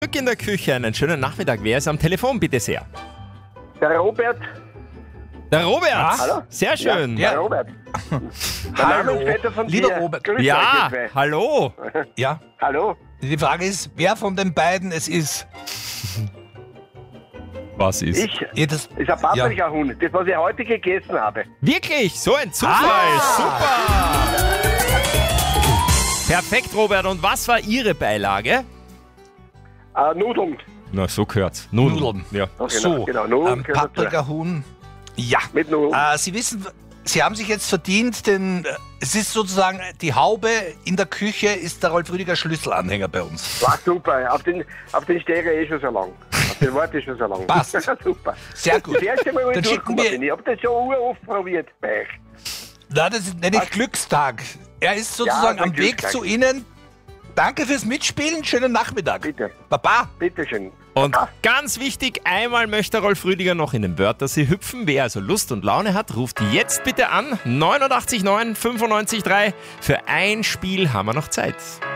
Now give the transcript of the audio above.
Glück in der Küche, einen schönen Nachmittag. Wer ist am Telefon, bitte sehr? Der Robert. Der Robert. Hallo? Sehr schön. Der Robert. Der Namensvetter von Lieber dir. Robert. Grüß euch, Ja, ihr zwei. hallo. Ja, Hallo. die Frage ist, wer von den beiden es ist. Was ist? Ich. Ja, das, Ist ein Paprika-Huhn. Das, was ich heute gegessen habe. Wirklich? So ein Zufall. Super. Perfekt, Robert. Und was war Ihre Beilage? Nudeln. Na, so gehört's. Nudeln. Ja. Oh, so, genau. Nudeln gehört dazu. Paprika-Huhn. Ja. Mit Nudeln. Sie wissen, Sie haben sich jetzt verdient, denn es ist sozusagen die Haube in der Küche, ist der Rolf Rüdiger Schlüsselanhänger bei uns. War super. Auf den stehe ich schon so lang. Auf den warte ich schon so lang. Passt. Super. Sehr gut. Das erste Mal, wo ich Dann schicken durchgekommen wir- bin. Ich habe das schon oft probiert bei euch. Na, das nenne ich Glückstag. Er ist sozusagen Ja, am Weg Glückstag. zu Ihnen. Danke fürs Mitspielen. Schönen Nachmittag. Bitte. Baba. Bitteschön. Und ganz wichtig, einmal möchte Rolf Rüdiger noch in den Wörtersee hüpfen. Wer also Lust und Laune hat, ruft jetzt bitte an. 89 9 95 3. Für ein Spiel haben wir noch Zeit.